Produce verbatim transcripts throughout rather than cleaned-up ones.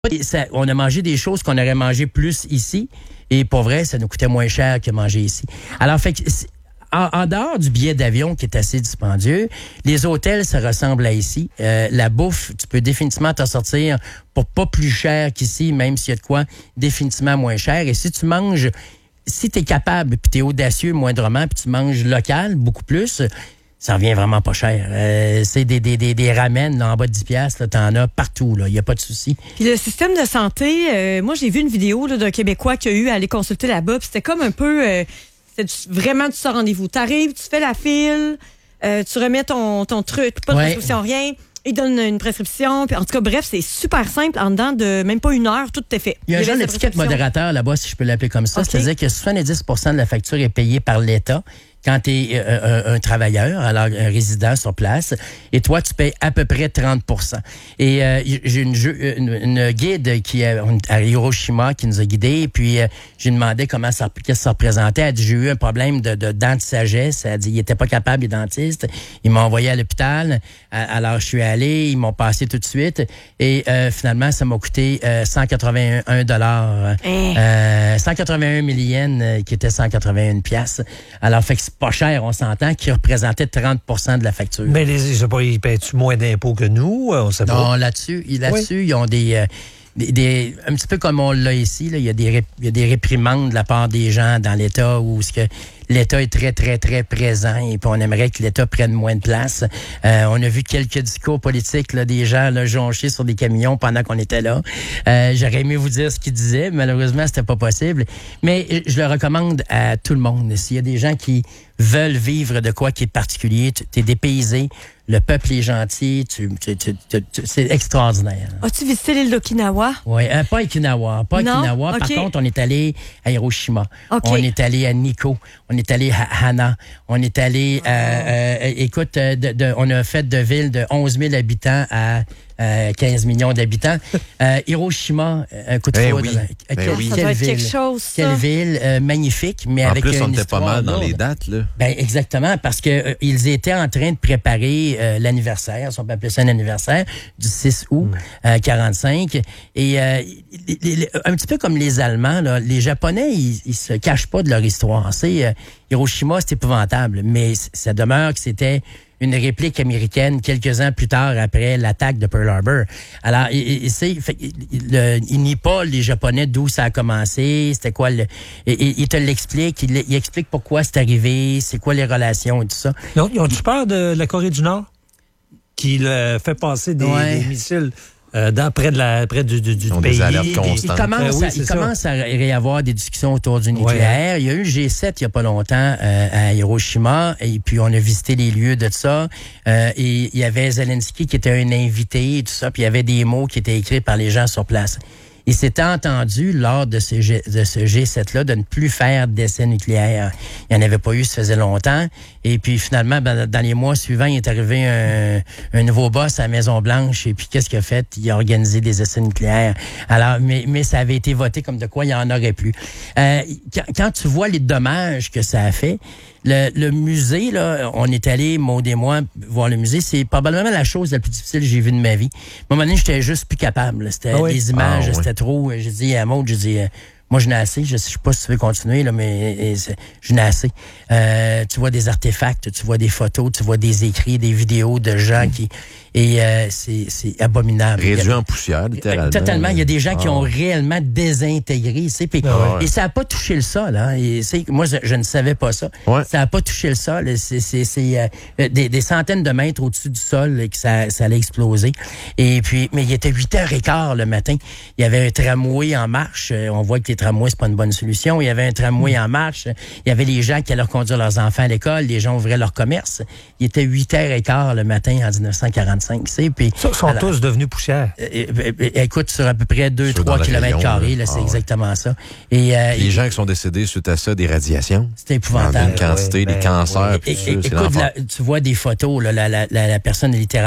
Ça, on a mangé des choses qu'on aurait mangé plus ici. Et pour vrai, ça nous coûtait moins cher que manger ici. Alors, fait que, en, en dehors du billet d'avion qui est assez dispendieux, les hôtels, ça ressemble à ici. Euh, la bouffe, tu peux définitivement t'en sortir pour pas plus cher qu'ici, même s'il y a de quoi définitivement moins cher. Et si tu manges, si tu es capable, puis tu es audacieux moindrement, puis tu manges local beaucoup plus, ça revient vraiment pas cher. Euh, c'est des, des, des, des ramen là, en bas de dix piastres, t'en as partout, il n'y a pas de souci. Puis le système de santé, euh, moi j'ai vu une vidéo là, d'un Québécois qui a eu à aller consulter là-bas, puis c'était comme un peu, euh, c'était du, vraiment du sans rendez-vous. T'arrives, tu fais la file, euh, tu remets ton, ton truc, pas de ouais. prescription, rien. Ils donnent une prescription. Puis en tout cas, bref, c'est super simple. En dedans de même pas une heure, tout est fait. Il y a un genre d'étiquette modérateur là-bas, si je peux l'appeler comme ça. Okay. C'est-à-dire que soixante-dix pour cent de la facture est payée par l'État quand tu es euh, un, un travailleur, alors un résident sur place, et toi, tu payes à peu près trente pour cent. Et euh, j'ai une, une, une guide qui est à Hiroshima qui nous a guidés, puis euh, j'ai demandé comment ça, qu'est-ce que ça représentait. Elle a dit, j'ai eu un problème de, de dents de sagesse. Elle a dit, il était pas capable, les dentistes. Ils m'ont envoyé à l'hôpital. Alors, je suis allé, ils m'ont passé tout de suite. Et euh, finalement, ça m'a coûté euh, cent quatre-vingt-un dollars. Hey. Euh, cent quatre-vingt-un mille yens, qui était cent quatre-vingt-un piastres. Alors, fait que c'est pas cher, on s'entend, qui représentait trente pour cent de la facture. Mais les, je sais pas, ils paient-tu moins d'impôts que nous? On sait pas. Non, là-dessus, là-dessus, oui. Ils ont des... Euh, Des, des, un petit peu comme on l'a ici, là, il y a des, il y a des réprimandes de la part des gens dans l'État où ce que l'État est très, très, très présent et puis on aimerait que l'État prenne moins de place. Euh, on a vu quelques discours politiques là, des gens là, jonchés sur des camions pendant qu'on était là. Euh, j'aurais aimé vous dire ce qu'ils disaient, malheureusement, c'était pas possible. Mais je le recommande à tout le monde. S'il y a des gens qui veulent vivre de quoi qui est particulier, tu es dépaysé, le peuple est gentil, tu, tu, tu, tu, tu, c'est extraordinaire. As-tu visité l'île d'Okinawa? Oui, euh, pas Okinawa, pas non? Okinawa. Okay. Par contre, on est allé à Hiroshima, okay. on est allé à Nikko, on est allé à Hana, on est allé, oh. euh, euh, écoute, de, de, on a fait de ville de onze mille habitants à Euh, quinze millions d'habitants. Euh, Hiroshima, un coup de ben foudre. Oui. Ben quelle, oui. Ça quelle doit ville, être quelque chose, ça. Quelle ville euh, magnifique, mais en avec plus, une on était pas mal dans lourde. les dates, là. Ben exactement, parce que euh, ils étaient en train de préparer euh, l'anniversaire, si on peut appeler ça un anniversaire, du six août mm. euh, quarante-cinq. Et euh, les, les, un petit peu comme les Allemands, là, les Japonais, ils, ils se cachent pas de leur histoire. C'est euh, Hiroshima, c'est épouvantable, mais ça demeure que c'était une réplique américaine quelques ans plus tard après l'attaque de Pearl Harbor. Alors, il, il, c'est, fait, il, il nie pas les Japonais d'où ça a commencé, c'était quoi le... Il, il te l'explique, il, il explique pourquoi c'est arrivé, c'est quoi les relations et tout ça. Ils ont, ils ont-tu peur de la Corée du Nord? Qui le fait passer des, ouais. des missiles... Euh, dans, près, de la, près du, du, du pays. Des alertes constantes. Il, il commence, euh, oui, à, il commence à y avoir des discussions autour du nucléaire. Ouais. Il y a eu le G sept il n'y a pas longtemps euh, à Hiroshima et puis on a visité les lieux de ça. Euh, et il y avait Zelensky qui était un invité et tout ça, puis il y avait des mots qui étaient écrits par les gens sur place. Il s'était entendu lors de ce, G, de ce G sept-là de ne plus faire d'essais nucléaires. Il n'y en avait pas eu, ça faisait longtemps. Et puis finalement, ben, dans les mois suivants, il est arrivé un, un nouveau boss à la Maison-Blanche. Et puis qu'est-ce qu'il a fait? Il a organisé des essais nucléaires. Alors, mais, mais ça avait été voté comme de quoi il n'y en aurait plus. Euh, quand, quand tu vois les dommages que ça a fait, le, le musée, là, on est allé, Maud et moi, voir le musée. C'est probablement la chose la plus difficile que j'ai vue de ma vie. À un moment donné, j'étais juste plus capable. Là. C'était ah oui? les images, ah, oui. c'était trop. J'ai dit à Maud, j'ai dit... Moi, je n'ai assez. Je ne sais pas si tu veux continuer, là, mais je n'ai assez. Euh, tu vois des artefacts, tu vois des photos, tu vois des écrits, des vidéos de gens qui... Et euh, c'est, c'est abominable. Réduit en poussière, littéralement. Totalement. Il y a des gens ah. qui ont réellement désintégré. Puis, ah ouais. Et ça n'a pas touché le sol. Hein. Et moi, je, je ne savais pas ça. Ouais. Ça n'a pas touché le sol. C'est, c'est, c'est euh, des, des centaines de mètres au-dessus du sol là, que ça, ça allait exploser. Et puis, mais il était huit heures quinze le matin. Il y avait un tramway en marche. On voit que les tramways, c'est pas une bonne solution. Il y avait un tramway mmh. en marche. Il y avait les gens qui allaient conduire leurs enfants à l'école. Les gens ouvraient leur commerce. Il était huit heures quinze le matin en dix-neuf cent quarante-cinq. Puis, ça, sont alors, tous devenus poussière. Euh, euh, écoute, sur à peu près deux trois kilomètres carrés, là, c'est ah, ouais. exactement ça. Et, euh, les gens qui sont décédés suite à ça, des radiations. C'était épouvantable. Une quantité, ouais, des ben, cancers. Ouais. Et, et, écoute, là, tu vois des photos, là, la, la, la, la personne est littéralement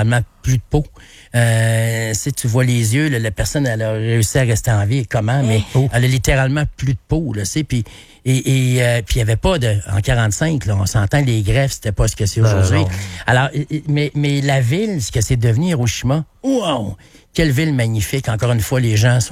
plus de peau. Euh, si tu vois les yeux, là, la personne, elle a réussi à rester en vie. Comment? Mais Oh. elle a littéralement plus de peau, là, c'est puis et, et euh, puis il y avait pas de en quarante-cinq, là, on s'entend, les greffes, c'était pas ce que c'est aujourd'hui. non. Alors, mais mais la ville, ce que c'est devenu Hiroshima, wow, quelle ville magnifique. Encore une fois, les gens sont